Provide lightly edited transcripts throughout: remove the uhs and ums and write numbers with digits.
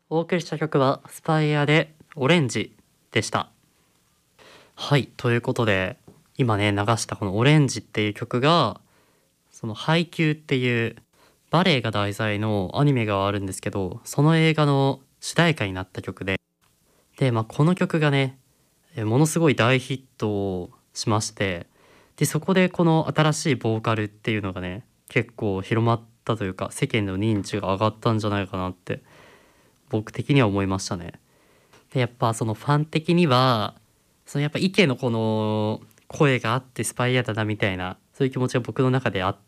お送りした曲はスパイアでオレンジでした。はい、ということで今ね流したこのオレンジっていう曲がそのハイキューっていうバレエが題材のアニメがあるんですけど、その映画の主題歌になった曲で、この曲がねものすごい大ヒットをしまして、でそこでこの新しいボーカルっていうのがね結構広まったというか、世間の認知が上がったんじゃないかなって僕的には思いましたね。でやっぱそのファン的にはそのやっぱ池のこの声があってスパイアだなみたいな、そういう気持ちが僕の中であって、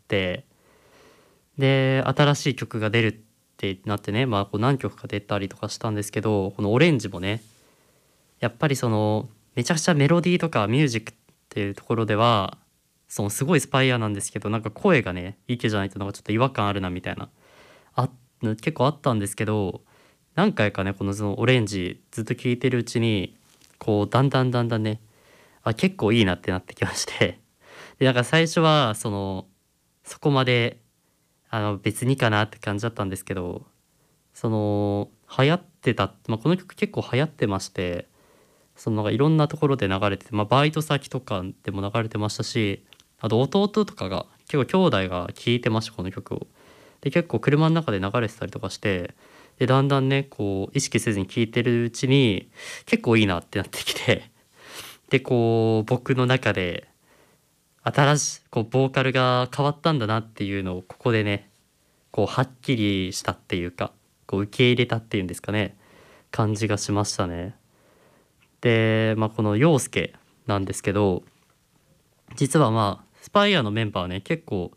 で新しい曲が出るってなってね、こう何曲か出たりとかしたんですけど、このオレンジもねやっぱりそのめちゃくちゃメロディーとかミュージックっていうところではそのすごいスパイアなんですけど、なんか声がね池じゃないとなんかちょっと違和感あるなみたいなあ結構あったんですけど、何回かねこのそのオレンジずっと聴いてるうちにこうだんだんね結構いいなってなってきましてでなんか最初はそこまで別にかなって感じだったんですけど、その流行ってた、この曲結構流行ってまして、そのなんかいろんなところで流れてて、バイト先とかでも流れてましたし、あと弟とかが結構兄弟が聴いてましたこの曲を。で結構車の中で流れてたりとかして、でだんだんねこう意識せずに聴いてるうちに結構いいなってなってきて、でこう僕の中で新しいこうボーカルが変わったんだなっていうのをここでねこうはっきりしたっていうか、こう受け入れたっていうんですかね、感じがしましたね。で、この陽介なんですけど、実はスパイアのメンバーね結構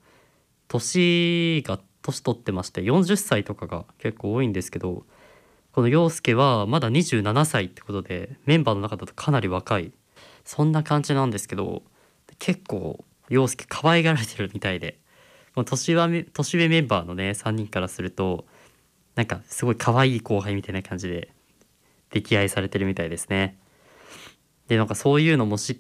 年取ってまして40歳とかが結構多いんですけど、この陽介はまだ27歳ってことでメンバーの中だとかなり若い、そんな感じなんですけど、結構陽介可愛がられてるみたいで、この年上メンバーのね3人からするとなんかすごい可愛い後輩みたいな感じで溺愛されてるみたいですね。でなんかそういうのも知って、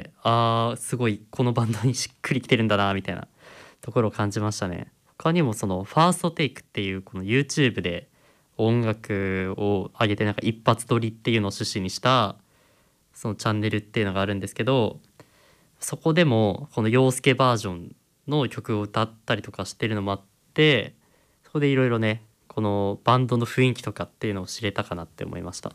すごいこのバンドにしっくりきてるんだなみたいなところを感じましたね。他にもそのファーストテイクっていうこの YouTube で音楽を上げてなんか一発撮りっていうのを趣旨にしたそのチャンネルっていうのがあるんですけど、そこでもこの陽介バージョンの曲を歌ったりとかしてるのもあって、そこでいろいろねこのバンドの雰囲気とかっていうのを知れたかなって思いました。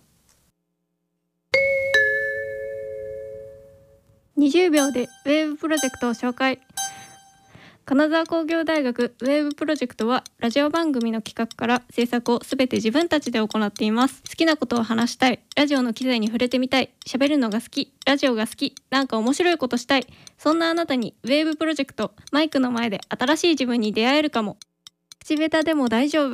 20秒でウェーブプロジェクトを紹介。金沢工業大学ウェーブプロジェクトはラジオ番組の企画から制作をすべて自分たちで行っています。好きなことを話したい、ラジオの機材に触れてみたい、喋るのが好き、ラジオが好き、なんか面白いことしたい、そんなあなたにウェーブプロジェクト、マイクの前で新しい自分に出会えるかも。口下手でも大丈夫。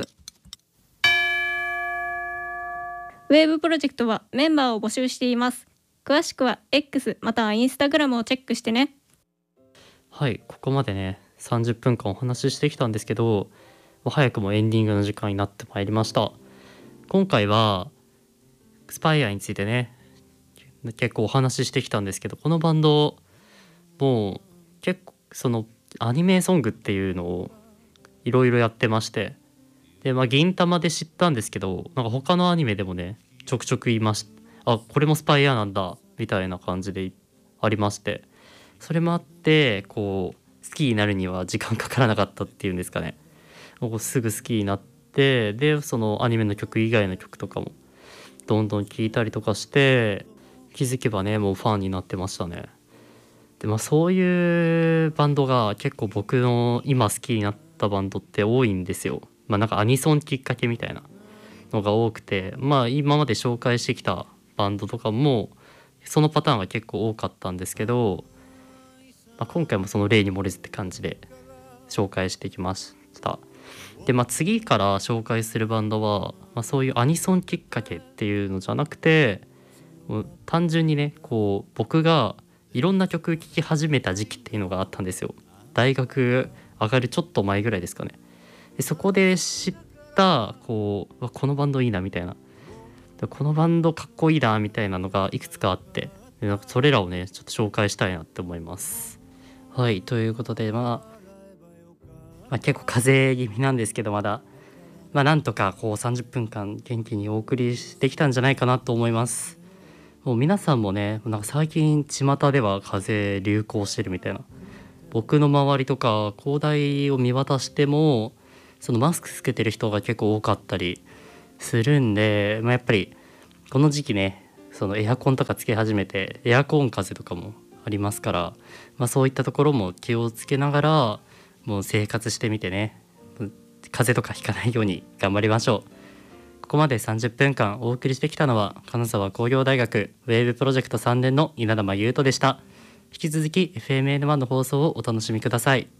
ウェーブプロジェクトはメンバーを募集しています。詳しくは X または Instagram をチェックしてね。 はい、ここまでね30分間お話ししてきたんですけど、もう早くもエンディングの時間になってまいりました。今回はスパイアについてね結構お話ししてきたんですけど、このバンドもう結構そのアニメソングっていうのをいろいろやってまして、で銀魂で知ったんですけど、なんか他のアニメでもねちょくちょく言いました。これもスパイアなんだみたいな感じでありまして、それもあってこう好きになるには時間かからなかったっていうんですかね。もうすぐ好きになって、でそのアニメの曲以外の曲とかもどんどん聴いたりとかして、気づけばねもうファンになってましたね。でそういうバンドが結構僕の今好きになったバンドって多いんですよ。なんかアニソンきっかけみたいなのが多くて、今まで紹介してきたバンドとかもそのパターンが結構多かったんですけど、今回もその例に漏れずって感じで紹介してきました。で次から紹介するバンドは、そういうアニソンきっかけっていうのじゃなくて、もう単純にねこう僕がいろんな曲聴き始めた時期っていうのがあったんですよ。大学上がるちょっと前ぐらいですかね。でそこで知ったこのバンドいいなみたいな、このバンドかっこいいなみたいなのがいくつかあって、でなんかそれらをねちょっと紹介したいなって思います。はい、ということで結構風邪気味なんですけどまだなんとかこう30分間元気にお送りできたんじゃないかなと思います。もう皆さんもね、なんか最近巷では風邪流行してるみたいな、僕の周りとか広大を見渡してもそのマスクつけてる人が結構多かったりするんで、やっぱりこの時期ね、そのエアコンとかつけ始めてエアコン風邪とかもありますから、そういったところも気をつけながらもう生活してみてね、風邪とかひかないように頑張りましょう。ここまで30分間お送りしてきたのは金沢工業大学ウェーブプロジェクト3年の稲田真優斗でした。引き続き FMN1 の放送をお楽しみください。